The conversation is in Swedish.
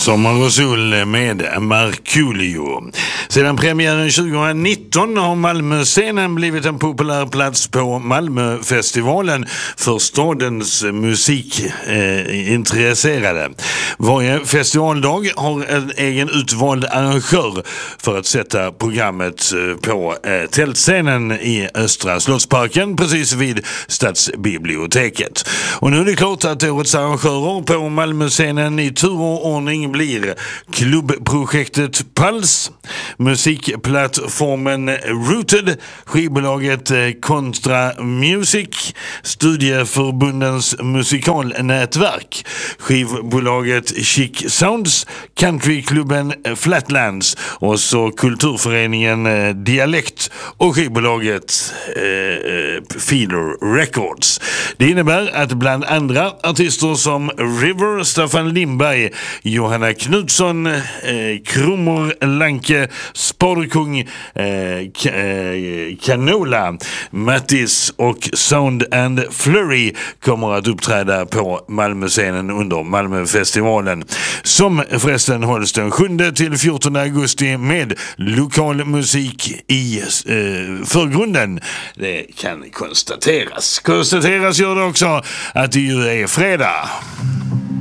Sommar och sol med Markoolio. Sedan premiären 2019 har Malmöscenen blivit en populär plats på Malmöfestivalen för stadens musikintresserade. Varje festivaldag har en egen utvald arrangör för att sätta programmet på tältscenen i Östra Slottsparken precis vid Stadsbiblioteket. Och nu är det klart att årets arrangörer på Malmöscenen i tur och ordning blir klubbprojektet Pulse, musikplattformen Rooted, skivbolaget Contra Music, studieförbundens musikalnätverk, skivbolaget Chic Sounds, countryklubben Flatlands och så kulturföreningen Dialekt och skivbolaget Feeder Records. Det innebär att bland andra artister som River, Staffan Lindberg, Johanna Knutsson, Krumor Lanke, Sporkung, Canola, Mattis och Sound and Flurry kommer att uppträda på Malmöscenen under Malmöfestivalen, som förresten hålls den 7-14 augusti med lokal musik i förgrunden. Det kan konstateras. Konstateras gör det också att det ju är fredag.